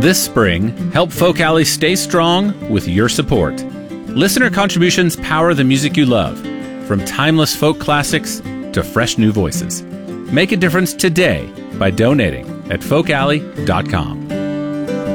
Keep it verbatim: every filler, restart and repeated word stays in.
This spring, help Folk Alley stay strong with your support. Listener contributions power the music you love, from timeless folk classics to fresh new voices. Make a difference today by donating at folk alley dot com.